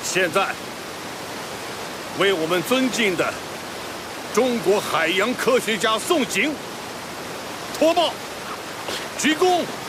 现在，为我们尊敬的中国海洋科学家宋璟脱帽，鞠躬。